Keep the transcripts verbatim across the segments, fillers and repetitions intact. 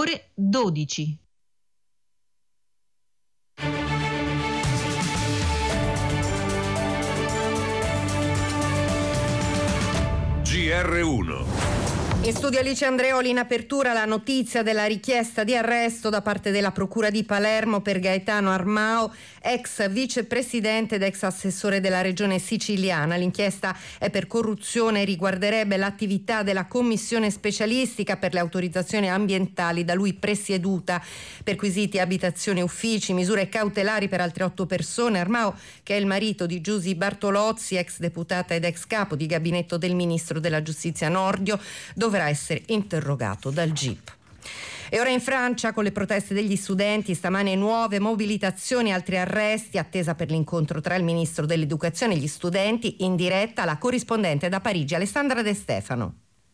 ore dodici. G R uno. In studio Alice Andreoli, in apertura la notizia della richiesta di arresto da parte della Procura di Palermo per Gaetano Armao, ex vicepresidente ed ex assessore della regione siciliana. L'inchiesta è per corruzione e riguarderebbe l'attività della commissione specialistica per le autorizzazioni ambientali da lui presieduta. Perquisiti abitazioni e uffici, misure cautelari per altre otto persone. Armao, che è il marito di Giusy Bartolozzi, ex deputata ed ex capo di gabinetto del ministro della giustizia Nordio, dovrà essere interrogato dal G I P. E ora in Francia, con le proteste degli studenti, stamane nuove mobilitazioni, altri arresti, attesa per l'incontro tra il ministro dell'educazione e gli studenti. In diretta la corrispondente da Parigi, Alessandra De Stefano.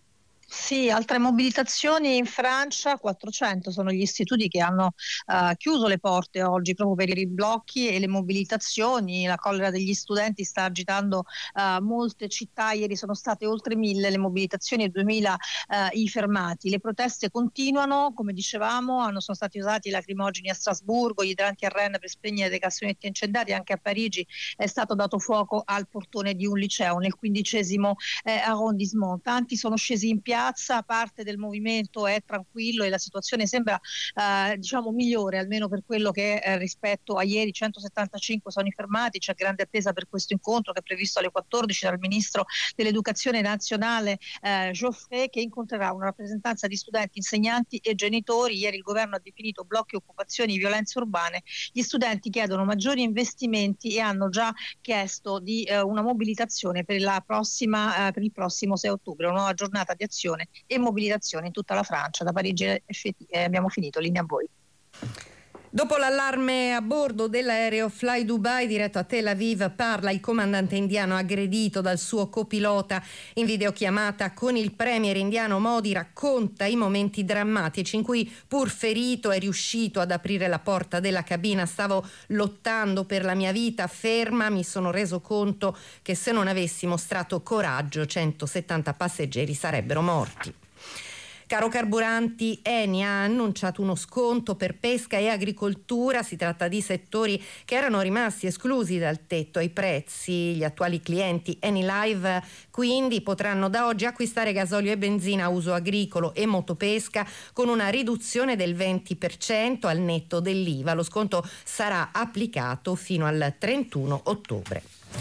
Sì, altre mobilitazioni in Francia, quattrocento sono gli istituti che hanno uh, chiuso le porte oggi proprio per i blocchi e le mobilitazioni. La collera degli studenti sta agitando uh, molte città, ieri sono state oltre mille le mobilitazioni e duemila uh, i fermati. Le proteste continuano, come dicevamo, hanno, sono stati usati i lacrimogeni a Strasburgo, gli idranti a Rennes per spegnere dei cassonetti incendiari. Anche a Parigi è stato dato fuoco al portone di un liceo nel quindicesimo eh, arrondissement. Tanti sono scesi in piazza. Parte del movimento è tranquillo e la situazione sembra eh, diciamo migliore, almeno per quello che è eh, rispetto a ieri. centosettantacinque sono i fermati, c'è grande attesa per questo incontro che è previsto alle quattordici dal ministro dell'educazione nazionale eh, Geoffrey, che incontrerà una rappresentanza di studenti, insegnanti e genitori. Ieri il governo ha definito blocchi, occupazioni, violenze urbane. Gli studenti chiedono maggiori investimenti e hanno già chiesto di eh, una mobilitazione per la prossima eh, per il prossimo sei ottobre, una nuova giornata di azione e mobilitazione in tutta la Francia. Da Parigi eh, abbiamo finito, linea a voi. Dopo l'allarme a bordo dell'aereo Fly Dubai diretto a Tel Aviv, parla il comandante indiano aggredito dal suo copilota. In videochiamata con il premier indiano Modi racconta i momenti drammatici in cui, pur ferito, è riuscito ad aprire la porta della cabina. Stavo lottando per la mia vita, ferma, mi sono reso conto che se non avessi mostrato coraggio centosettanta passeggeri sarebbero morti. Caro carburanti, Eni ha annunciato uno sconto per pesca e agricoltura. Si tratta di settori che erano rimasti esclusi dal tetto ai prezzi. Gli attuali clienti Eni Live quindi potranno da oggi acquistare gasolio e benzina a uso agricolo e motopesca con una riduzione del venti per cento al netto dell'I V A. Lo sconto sarà applicato fino al trentuno ottobre.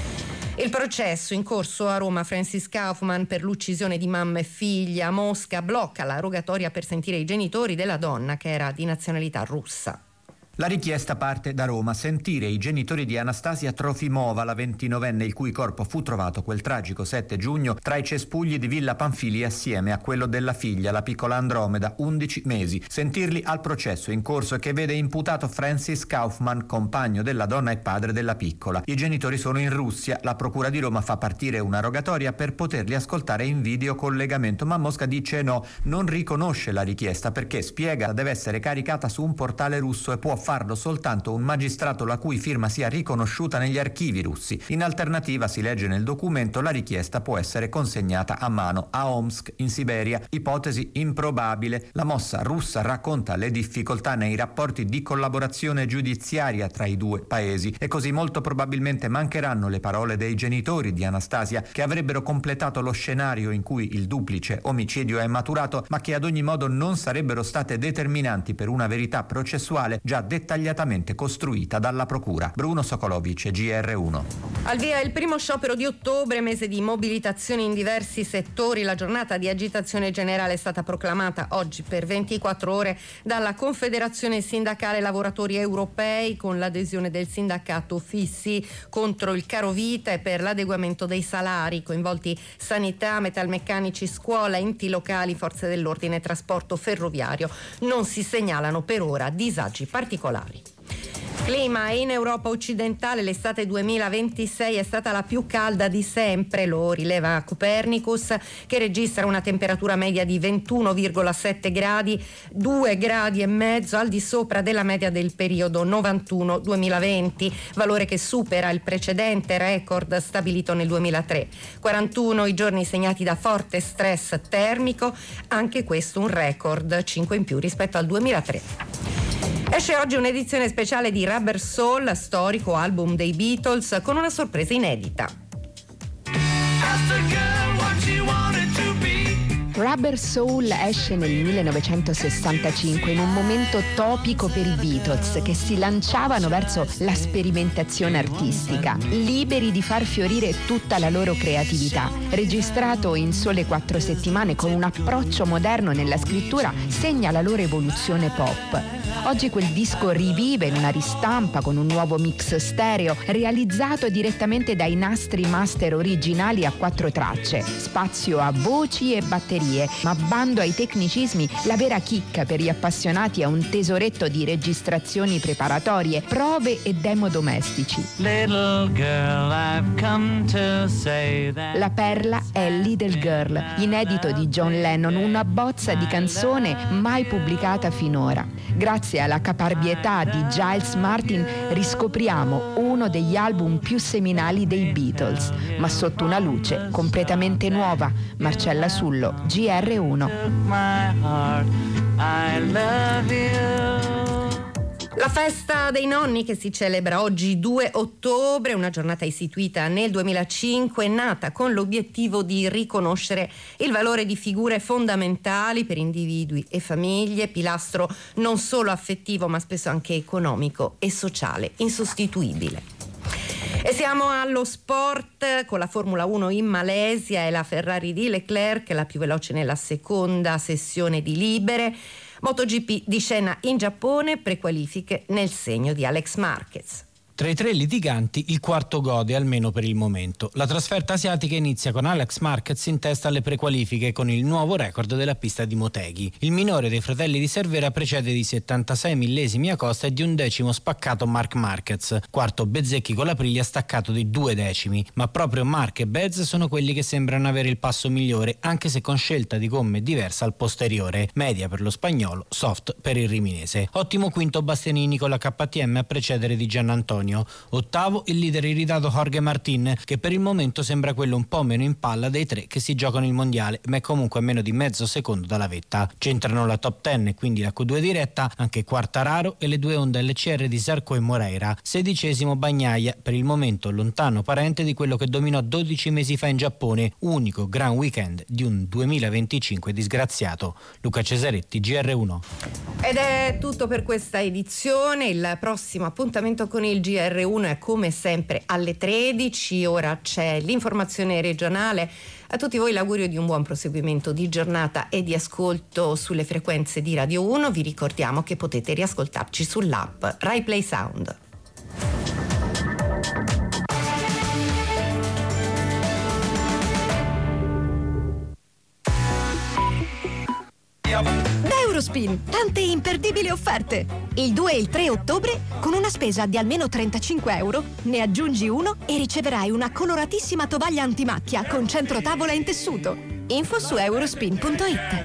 Il processo in corso a Roma, Francis Kaufman per l'uccisione di mamma e figlia. Mosca blocca la rogatoria per sentire i genitori della donna che era di nazionalità russa. La richiesta parte da Roma: sentire i genitori di Anastasia Trofimova, la ventinovenne il cui corpo fu trovato quel tragico sette giugno tra i cespugli di Villa Pamphili assieme a quello della figlia, la piccola Andromeda, undici mesi. Sentirli al processo in corso che vede imputato Francis Kaufman, compagno della donna e padre della piccola. I genitori sono in Russia, la procura di Roma fa partire una rogatoria per poterli ascoltare in videocollegamento, ma Mosca dice no, non riconosce la richiesta perché, spiega, deve essere caricata su un portale russo e può farlo soltanto un magistrato la cui firma sia riconosciuta negli archivi russi. In alternativa, si legge nel documento, la richiesta può essere consegnata a mano a Omsk, in Siberia. Ipotesi improbabile. La mossa russa racconta le difficoltà nei rapporti di collaborazione giudiziaria tra i due paesi e così molto probabilmente mancheranno le parole dei genitori di Anastasia, che avrebbero completato lo scenario in cui il duplice omicidio è maturato, ma che ad ogni modo non sarebbero state determinanti per una verità processuale già dettagliatamente costruita dalla procura. Bruno Sokolovic, G R uno. Al via il primo sciopero di ottobre, mese di mobilitazioni in diversi settori. La giornata di agitazione generale è stata proclamata oggi per ventiquattro ore dalla Confederazione Sindacale Lavoratori Europei, con l'adesione del sindacato Fissi contro il caro vita e per l'adeguamento dei salari. Coinvolti sanità, metalmeccanici, scuola, enti locali, forze dell'ordine e trasporto ferroviario. Non si segnalano per ora disagi particolari. Clima. In Europa occidentale l'estate duemilaventisei è stata la più calda di sempre, lo rileva Copernicus, che registra una temperatura media di ventuno virgola sette gradi, due gradi e mezzo al di sopra della media del periodo novantuno duemilaventi, valore che supera il precedente record stabilito nel duemilatré. quarantuno i giorni segnati da forte stress termico, anche questo un record, cinque in più rispetto al duemilatré. Esce oggi un'edizione speciale di Rubber Soul, storico album dei Beatles, con una sorpresa inedita. Rubber Soul esce nel millenovecentosessantacinque in un momento topico per i Beatles, che si lanciavano verso la sperimentazione artistica, liberi di far fiorire tutta la loro creatività. Registrato in sole quattro settimane con un approccio moderno nella scrittura, segna la loro evoluzione pop. Oggi quel disco rivive in una ristampa con un nuovo mix stereo realizzato direttamente dai nastri master originali a quattro tracce, spazio a voci e batterie, ma bando ai tecnicismi. La vera chicca per gli appassionati è un tesoretto di registrazioni preparatorie, prove e demo domestici. Little girl, I've come to say that... La perla è Little Girl, inedito di John Lennon, una bozza di canzone mai pubblicata finora. Grazie alla caparbietà di Giles Martin riscopriamo uno degli album più seminali dei Beatles, ma sotto una luce completamente nuova. Marcella Sullo, G R uno. La festa dei nonni, che si celebra oggi due ottobre, una giornata istituita nel duemilacinque, nata con l'obiettivo di riconoscere il valore di figure fondamentali per individui e famiglie, pilastro non solo affettivo ma spesso anche economico e sociale, insostituibile. E siamo allo sport con la Formula uno in Malesia e la Ferrari di Leclerc, la più veloce nella seconda sessione di libere. MotoGP di scena in Giappone, prequalifiche nel segno di Alex Marquez. Tra i tre litiganti il quarto gode, almeno per il momento. La trasferta asiatica inizia con Alex Marquez in testa alle prequalifiche con il nuovo record della pista di Motegi. Il minore dei fratelli di Cervera precede di settantasei millesimi Acosta e di un decimo spaccato Marc Marquez. Quarto Bezzecchi con l'Aprilia staccato di due decimi. Ma proprio Marc e Bez sono quelli che sembrano avere il passo migliore, anche se con scelta di gomme diversa al posteriore. Media per lo spagnolo, soft per il riminese. Ottimo quinto Bastianini con la K T M a precedere di Giannantonio. Ottavo il leader irritato Jorge Martin, che per il momento sembra quello un po' meno in palla dei tre che si giocano il mondiale, ma è comunque a meno di mezzo secondo dalla vetta. C'entrano la top dieci e quindi la Q due diretta anche Quartararo e le due Honda L C R di Zarco e Moreira. Sedicesimo Bagnaia, per il momento lontano parente di quello che dominò dodici mesi fa in Giappone, unico gran weekend di un duemilaventicinque disgraziato. Luca Cesaretti, G R uno. Ed è tutto per questa edizione. Il prossimo appuntamento con il G R uno è come sempre alle tredici. Ora c'è l'informazione regionale. A tutti voi l'augurio di un buon proseguimento di giornata e di ascolto sulle frequenze di Radio uno. Vi ricordiamo che potete riascoltarci sull'app Rai Play Sound. Da Eurospin, tante imperdibili offerte. Il due e il tre ottobre, con una spesa di almeno trentacinque euro, ne aggiungi uno e riceverai una coloratissima tovaglia antimacchia con centrotavola in tessuto. Info su eurospin punto it.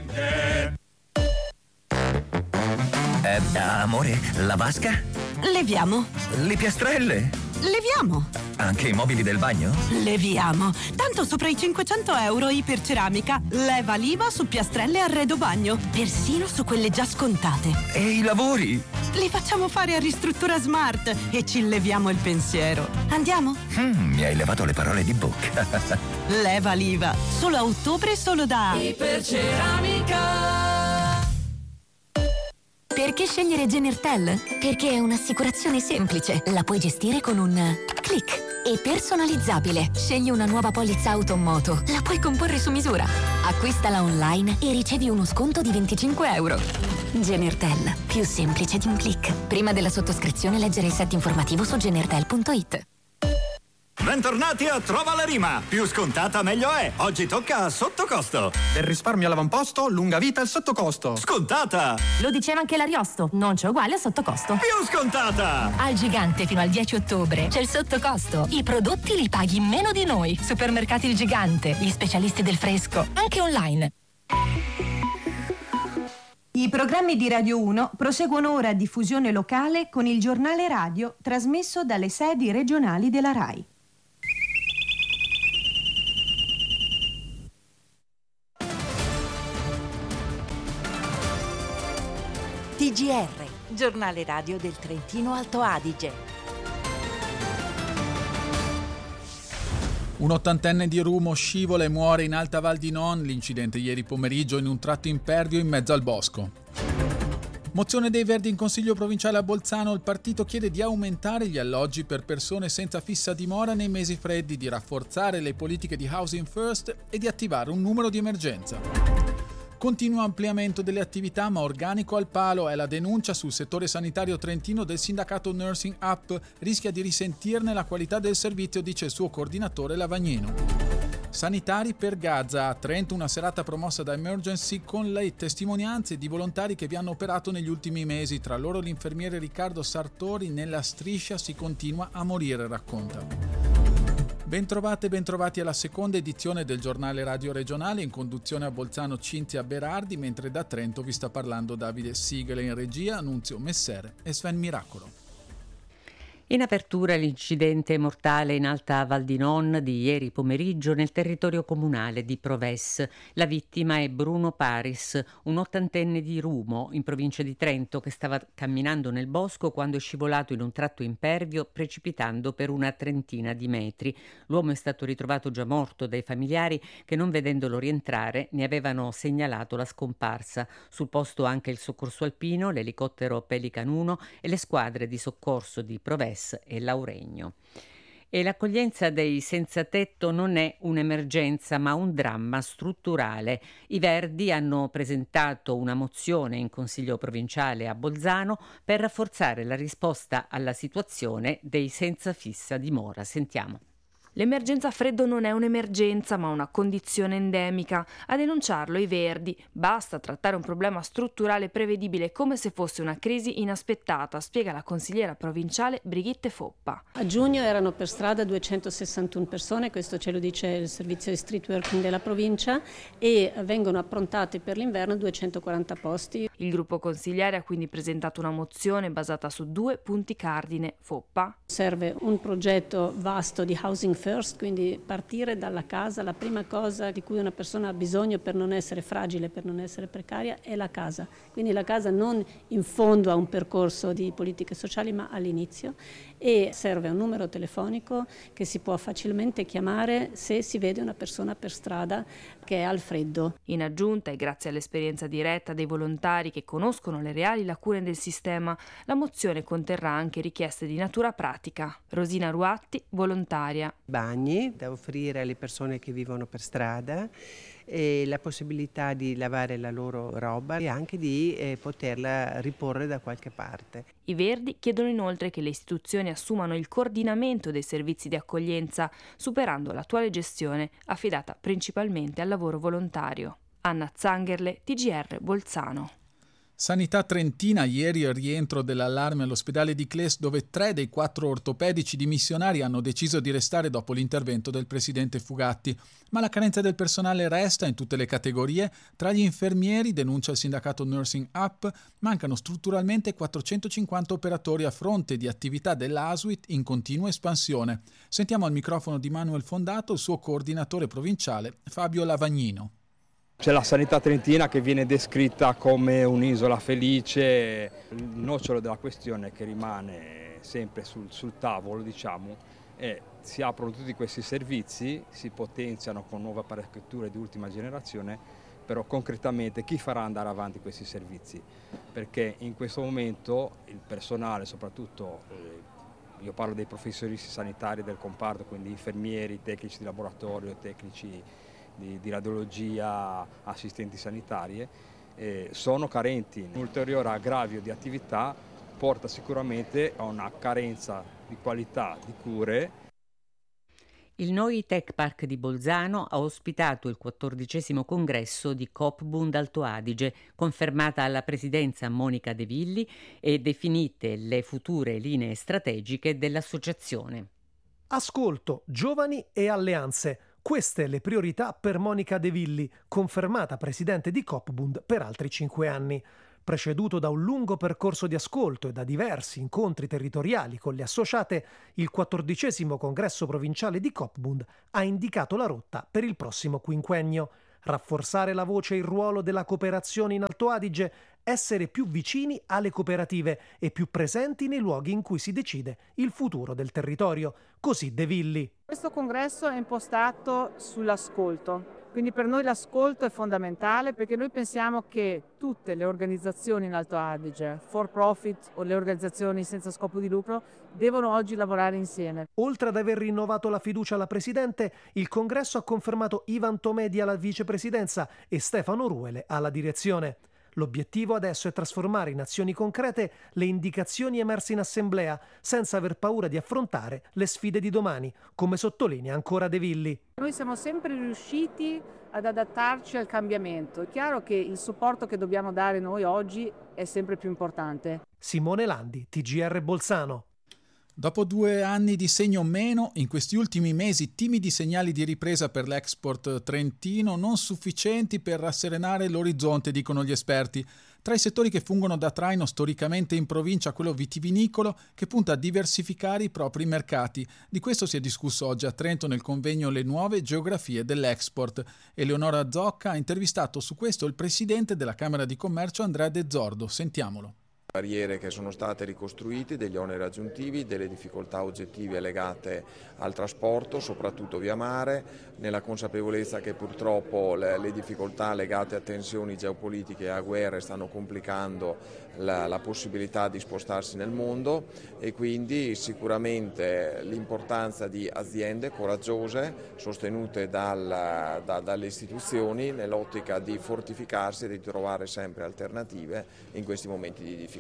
Eh, amore, la vasca? Leviamo. Le piastrelle? Leviamo. Anche i mobili del bagno? Leviamo. Tanto sopra i cinquecento euro iperceramica. Leva l'I V A su piastrelle e arredo bagno. Persino su quelle già scontate. E i lavori? Li facciamo fare a Ristruttura Smart e ci leviamo il pensiero. Andiamo? Mm, mi hai levato le parole di bocca. Leva l'I V A. Solo a ottobre, solo da Iperceramica. Perché scegliere Genertel? Perché è un'assicurazione semplice. La puoi gestire con un click. E personalizzabile. Scegli una nuova polizza auto o moto. La puoi comporre su misura. Acquistala online e ricevi uno sconto di venticinque euro. Genertel. Più semplice di un click. Prima della sottoscrizione leggere il set informativo su genertel punto it. Bentornati a Trova la Rima. Più scontata meglio è. Oggi tocca a sottocosto. Per risparmio all'avamposto, lunga vita al sottocosto. Scontata! Lo diceva anche l'Ariosto, non c'è uguale a sottocosto. Più scontata! Al Gigante fino al dieci ottobre c'è il sottocosto. I prodotti li paghi meno di noi. Supermercati Il Gigante, gli specialisti del fresco, anche online. I programmi di Radio uno proseguono ora a diffusione locale con il giornale radio trasmesso dalle sedi regionali della RAI. T G R, giornale radio del Trentino Alto Adige. Un ottantenne di Rumo scivola e muore in Alta Val di Non, l'incidente ieri pomeriggio in un tratto impervio in mezzo al bosco. Mozione dei Verdi in Consiglio Provinciale a Bolzano, il partito chiede di aumentare gli alloggi per persone senza fissa dimora nei mesi freddi, di rafforzare le politiche di Housing First e di attivare un numero di emergenza. Continuo ampliamento delle attività ma organico al palo è la denuncia sul settore sanitario trentino del sindacato Nursing Up, rischia di risentirne la qualità del servizio, dice il suo coordinatore Lavagnino. Sanitari per Gaza, a Trento una serata promossa da Emergency con le testimonianze di volontari che vi hanno operato negli ultimi mesi, tra loro l'infermiere Riccardo Sartori. Nella striscia si continua a morire, racconta. Bentrovate e bentrovati alla seconda edizione del giornale radio regionale, in conduzione a Bolzano Cinzia Berardi, mentre da Trento vi sta parlando Davide Sigele, in regia Annunzio Messere e Sven Miracolo. In apertura l'incidente mortale in Alta Val di Non di ieri pomeriggio nel territorio comunale di Proves. La vittima è Bruno Paris, un ottantenne di Rumo, in provincia di Trento, che stava camminando nel bosco quando è scivolato in un tratto impervio, precipitando per una trentina di metri. L'uomo è stato ritrovato già morto dai familiari che, non vedendolo rientrare, ne avevano segnalato la scomparsa. Sul posto anche il soccorso alpino, l'elicottero Pelican uno e le squadre di soccorso di Proves e Lauregno. E l'accoglienza dei senza tetto non è un'emergenza ma un dramma strutturale. I Verdi hanno presentato una mozione in Consiglio provinciale a Bolzano per rafforzare la risposta alla situazione dei senza fissa dimora. Sentiamo. L'emergenza freddo non è un'emergenza, ma una condizione endemica. A denunciarlo i Verdi. Basta trattare un problema strutturale prevedibile come se fosse una crisi inaspettata, spiega la consigliera provinciale Brigitte Foppa. A giugno erano per strada duecentosessantuno persone, questo ce lo dice il servizio di street working della provincia, e vengono approntati per l'inverno duecentoquaranta posti. Il gruppo consigliare ha quindi presentato una mozione basata su due punti cardine. Foppa. Serve un progetto vasto di housing first, quindi partire dalla casa. La prima cosa di cui una persona ha bisogno per non essere fragile, per non essere precaria, è la casa. Quindi la casa non in fondo a un percorso di politiche sociali, ma all'inizio. E serve un numero telefonico che si può facilmente chiamare se si vede una persona per strada che è al freddo. In aggiunta, e grazie all'esperienza diretta dei volontari che conoscono le reali lacune del sistema, la mozione conterrà anche richieste di natura pratica. Rosina Ruatti, volontaria. Bagni da offrire alle persone che vivono per strada, e la possibilità di lavare la loro roba e anche di eh, poterla riporre da qualche parte. I Verdi chiedono inoltre che le istituzioni assumano il coordinamento dei servizi di accoglienza, superando l'attuale gestione affidata principalmente al lavoro volontario. Anna Zangerle, T G R Bolzano. Sanità trentina, ieri il rientro dell'allarme all'ospedale di Cles, dove tre dei quattro ortopedici dimissionari hanno deciso di restare dopo l'intervento del presidente Fugatti. Ma la carenza del personale resta in tutte le categorie. Tra gli infermieri, denuncia il sindacato Nursing Up, mancano strutturalmente quattrocentocinquanta operatori a fronte di attività dell'A S U I T in continua espansione. Sentiamo al microfono di Manuel Fondato il suo coordinatore provinciale Fabio Lavagnino. C'è la sanità trentina che viene descritta come un'isola felice. Il nocciolo della questione che rimane sempre sul, sul tavolo, diciamo, è si aprono tutti questi servizi, si potenziano con nuove apparecchiature di ultima generazione, però concretamente chi farà andare avanti questi servizi? Perché in questo momento il personale, soprattutto eh, io parlo dei professionisti sanitari del comparto, quindi infermieri, tecnici di laboratorio, tecnici Di, di radiologia, assistenti sanitarie, eh, sono carenti. Un ulteriore aggravio di attività porta sicuramente a una carenza di qualità di cure. Il Noi Tech Park di Bolzano ha ospitato il quattordicesimo congresso di Coop-Bund Alto Adige, confermata alla presidenza Monica De Villi e definite le future linee strategiche dell'associazione. Ascolto, giovani e alleanze. Queste le priorità per Monica De Villi, confermata presidente di Coop-Bund per altri cinque anni. Preceduto da un lungo percorso di ascolto e da diversi incontri territoriali con le associate, il quattordicesimo congresso provinciale di Coop-Bund ha indicato la rotta per il prossimo quinquennio. Rafforzare la voce e il ruolo della cooperazione in Alto Adige, essere più vicini alle cooperative e più presenti nei luoghi in cui si decide il futuro del territorio. Così De Villi. Questo congresso è impostato sull'ascolto. Quindi per noi l'ascolto è fondamentale, perché noi pensiamo che tutte le organizzazioni in Alto Adige, for profit o le organizzazioni senza scopo di lucro, devono oggi lavorare insieme. Oltre ad aver rinnovato la fiducia alla Presidente, il Congresso ha confermato Ivan Tomedi alla vicepresidenza e Stefano Ruele alla direzione. L'obiettivo adesso è trasformare in azioni concrete le indicazioni emerse in assemblea, senza aver paura di affrontare le sfide di domani, come sottolinea ancora De Villi. Noi siamo sempre riusciti ad adattarci al cambiamento. È chiaro che il supporto che dobbiamo dare noi oggi è sempre più importante. Simone Landi, T G R Bolzano. Dopo due anni di segno meno, in questi ultimi mesi timidi segnali di ripresa per l'export trentino, non sufficienti per rasserenare l'orizzonte, dicono gli esperti. Tra i settori che fungono da traino storicamente in provincia, quello vitivinicolo, che punta a diversificare i propri mercati. Di questo si è discusso oggi a Trento nel convegno Le nuove geografie dell'export. Eleonora Zocca ha intervistato su questo il presidente della Camera di Commercio Andrea De Zordo. Sentiamolo. Barriere che sono state ricostruite, degli oneri aggiuntivi, delle difficoltà oggettive legate al trasporto, soprattutto via mare, nella consapevolezza che purtroppo le, le difficoltà legate a tensioni geopolitiche e a guerre stanno complicando la, la possibilità di spostarsi nel mondo, e quindi sicuramente l'importanza di aziende coraggiose sostenute dal, da, dalle istituzioni nell'ottica di fortificarsi e di trovare sempre alternative in questi momenti di difficoltà.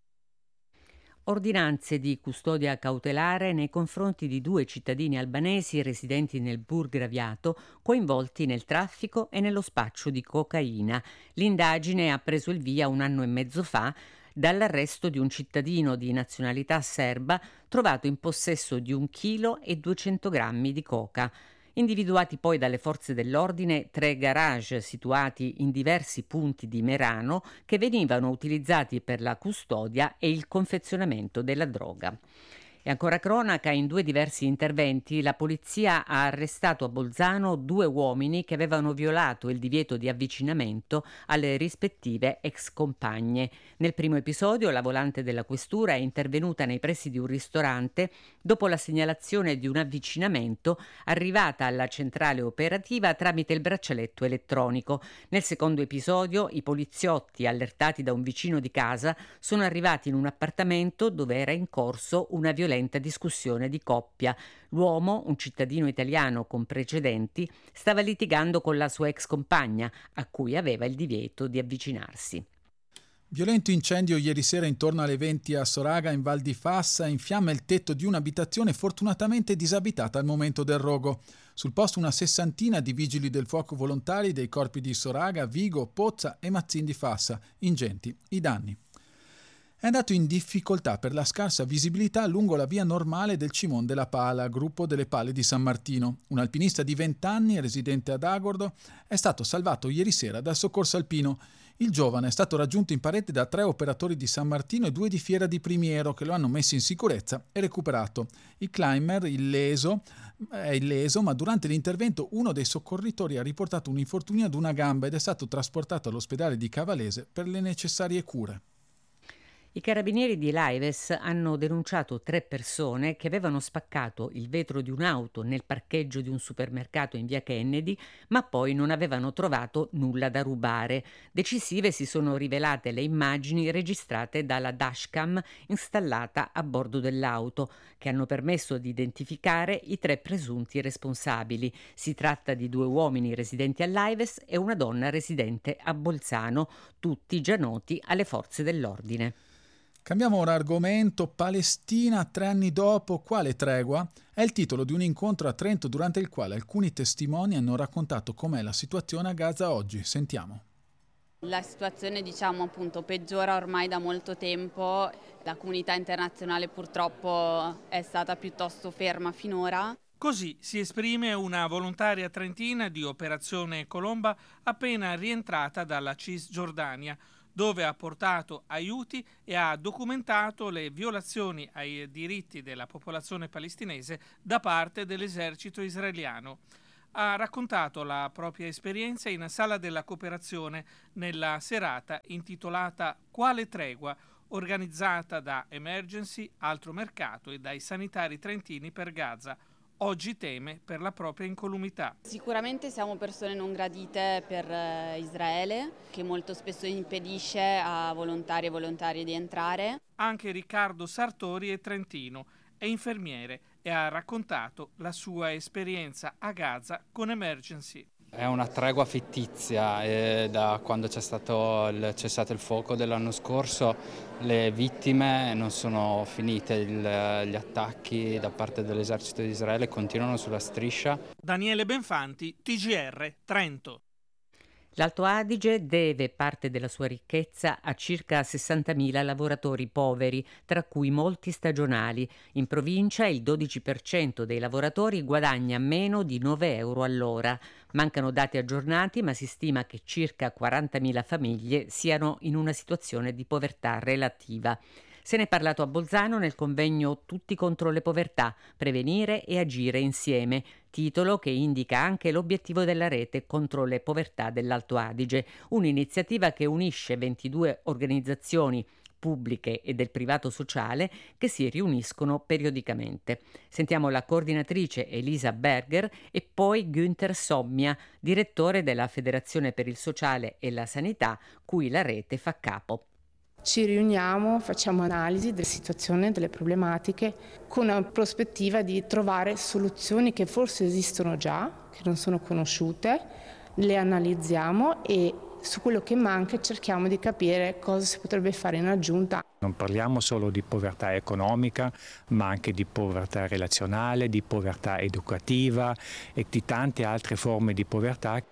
Ordinanze di custodia cautelare nei confronti di due cittadini albanesi residenti nel Burgraviato coinvolti nel traffico e nello spaccio di cocaina. L'indagine ha preso il via un anno e mezzo fa dall'arresto di un cittadino di nazionalità serba trovato in possesso di un chilo e duecento grammi di coca. Individuati poi dalle forze dell'ordine tre garage situati in diversi punti di Merano che venivano utilizzati per la custodia e il confezionamento della droga. E ancora cronaca, in due diversi interventi la polizia ha arrestato a Bolzano due uomini che avevano violato il divieto di avvicinamento alle rispettive ex compagne. Nel primo episodio la volante della questura è intervenuta nei pressi di un ristorante dopo la segnalazione di un avvicinamento arrivata alla centrale operativa tramite il braccialetto elettronico. Nel secondo episodio i poliziotti, allertati da un vicino di casa, sono arrivati in un appartamento dove era in corso una violenza discussione di coppia. L'uomo, un cittadino italiano con precedenti, stava litigando con la sua ex compagna, a cui aveva il divieto di avvicinarsi. Violento incendio ieri sera intorno alle venti a Soraga, in Val di Fassa, infiamma il tetto di un'abitazione fortunatamente disabitata al momento del rogo. Sul posto una sessantina di vigili del fuoco volontari dei corpi di Soraga, Vigo, Pozza e Mazzin di Fassa. Ingenti i danni. È andato in difficoltà per la scarsa visibilità lungo la via normale del Cimon della Pala, gruppo delle Pale di San Martino. Un alpinista di venti anni, residente ad Agordo, è stato salvato ieri sera dal soccorso alpino. Il giovane è stato raggiunto in parete da tre operatori di San Martino e due di Fiera di Primiero che lo hanno messo in sicurezza e recuperato. Il climber, illeso, è illeso, ma durante l'intervento uno dei soccorritori ha riportato un infortunio ad una gamba ed è stato trasportato all'ospedale di Cavalese per le necessarie cure. I carabinieri di Laives hanno denunciato tre persone che avevano spaccato il vetro di un'auto nel parcheggio di un supermercato in via Kennedy, ma poi non avevano trovato nulla da rubare. Decisive si sono rivelate le immagini registrate dalla dashcam installata a bordo dell'auto, che hanno permesso di identificare i tre presunti responsabili. Si tratta di due uomini residenti a Laives e una donna residente a Bolzano, tutti già noti alle forze dell'ordine. Cambiamo ora argomento. Palestina, tre anni dopo, quale tregua? È il titolo di un incontro a Trento durante il quale alcuni testimoni hanno raccontato com'è la situazione a Gaza oggi. Sentiamo. La situazione, diciamo, appunto peggiora ormai da molto tempo. La comunità internazionale purtroppo è stata piuttosto ferma finora. Così si esprime una volontaria trentina di Operazione Colomba appena rientrata dalla Cisgiordania, dove ha portato aiuti e ha documentato le violazioni ai diritti della popolazione palestinese da parte dell'esercito israeliano. Ha raccontato la propria esperienza in Sala della Cooperazione nella serata intitolata Quale tregua?, organizzata da Emergency, Altro Mercato e dai sanitari trentini per Gaza. Oggi teme per la propria incolumità. Sicuramente siamo persone non gradite per eh, Israele, che molto spesso impedisce a volontari e volontarie di entrare. Anche Riccardo Sartori è trentino, è infermiere e ha raccontato la sua esperienza a Gaza con Emergency. È una tregua fittizia e da quando c'è stato il cessato il fuoco dell'anno scorso le vittime non sono finite, il, gli attacchi da parte dell'esercito di Israele continuano sulla striscia. Daniele Benfanti, T G R, Trento. L'Alto Adige deve parte della sua ricchezza a circa sessantamila lavoratori poveri, tra cui molti stagionali. In provincia il dodici per cento dei lavoratori guadagna meno di nove euro all'ora. Mancano dati aggiornati, ma si stima che circa quarantamila famiglie siano in una situazione di povertà relativa. Se ne è parlato a Bolzano nel convegno Tutti contro le povertà, prevenire e agire insieme, titolo che indica anche l'obiettivo della rete contro le povertà dell'Alto Adige, un'iniziativa che unisce ventidue organizzazioni pubbliche e del privato sociale che si riuniscono periodicamente. Sentiamo la coordinatrice Elisa Berger e poi Günther Sommia, direttore della Federazione per il Sociale e la Sanità, cui la rete fa capo. Ci riuniamo, facciamo analisi della situazione, delle problematiche, con una prospettiva di trovare soluzioni che forse esistono già, che non sono conosciute, le analizziamo e su quello che manca cerchiamo di capire cosa si potrebbe fare in aggiunta. Non parliamo solo di povertà economica, ma anche di povertà relazionale, di povertà educativa e di tante altre forme di povertà.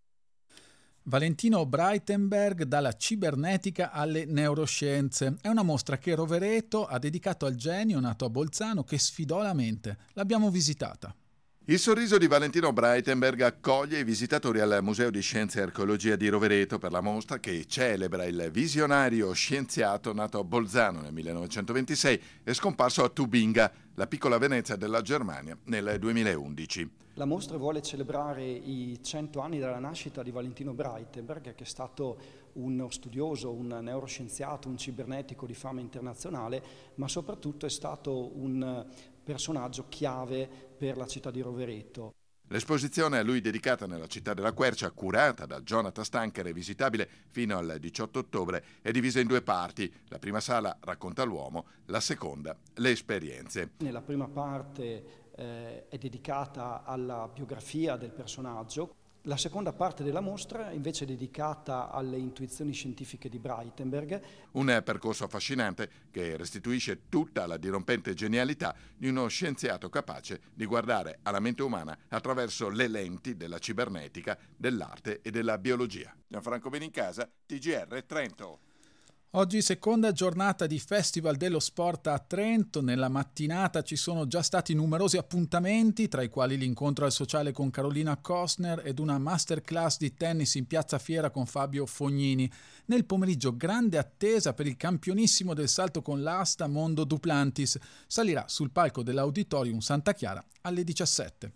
Valentino Breitenberg, dalla cibernetica alle neuroscienze. È una mostra che Rovereto ha dedicato al genio nato a Bolzano che sfidò la mente. L'abbiamo visitata. Il sorriso di Valentino Breitenberg accoglie i visitatori al Museo di Scienze e Archeologia di Rovereto per la mostra che celebra il visionario scienziato nato a Bolzano nel millenovecentoventisei e scomparso a Tubinga, la piccola Venezia della Germania, nel duemilaundici. La mostra vuole celebrare i cento anni dalla nascita di Valentino Breitenberg, che è stato uno studioso, un neuroscienziato, un cibernetico di fama internazionale, ma soprattutto è stato un personaggio chiave per la città di Rovereto. L'esposizione a lui dedicata nella città della Quercia, curata da Jonathan Stanker e visitabile fino al diciotto ottobre, è divisa in due parti. La prima sala racconta l'uomo, la seconda le esperienze. Nella prima parte eh, è dedicata alla biografia del personaggio. La seconda parte della mostra invece è dedicata alle intuizioni scientifiche di Breitenberg. Un percorso affascinante che restituisce tutta la dirompente genialità di uno scienziato capace di guardare alla mente umana attraverso le lenti della cibernetica, dell'arte e della biologia. Gianfranco Benincasa, T G R Trento. Oggi seconda giornata di Festival dello Sport a Trento. Nella mattinata ci sono già stati numerosi appuntamenti, tra i quali l'incontro al sociale con Carolina Costner ed una masterclass di tennis in Piazza Fiera con Fabio Fognini. Nel pomeriggio grande attesa per il campionissimo del salto con l'asta Mondo Duplantis. Salirà sul palco dell'Auditorium Santa Chiara alle diciassette.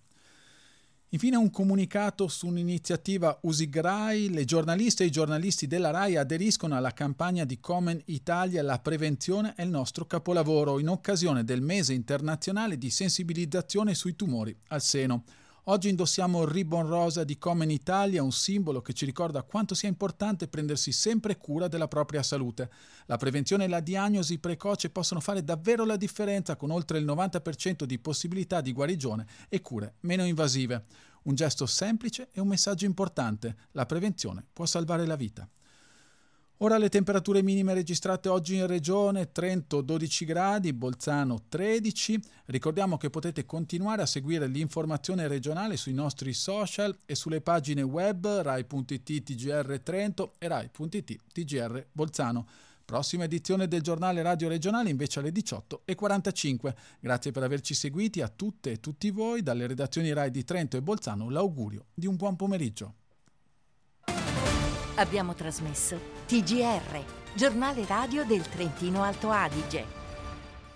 Infine un comunicato su un'iniziativa Usigrai. Le giornaliste e i giornalisti della RAI aderiscono alla campagna di Komen Italia La prevenzione è il nostro capolavoro, in occasione del mese internazionale di sensibilizzazione sui tumori al seno. Oggi indossiamo il ribbon rosa di Komen Italia, un simbolo che ci ricorda quanto sia importante prendersi sempre cura della propria salute. La prevenzione e la diagnosi precoce possono fare davvero la differenza, con oltre il novanta per cento di possibilità di guarigione e cure meno invasive. Un gesto semplice e un messaggio importante: la prevenzione può salvare la vita. Ora le temperature minime registrate oggi in regione: Trento dodici gradi, Bolzano tredici. Ricordiamo che potete continuare a seguire l'informazione regionale sui nostri social e sulle pagine web rai punto it T G R Trento e rai punto it T G R Bolzano. Prossima edizione del giornale radio regionale invece alle diciotto e quarantacinque. Grazie per averci seguiti, a tutte e tutti voi. Dalle redazioni Rai di Trento e Bolzano l'augurio di un buon pomeriggio. Abbiamo trasmesso T G R, giornale radio del Trentino Alto Adige.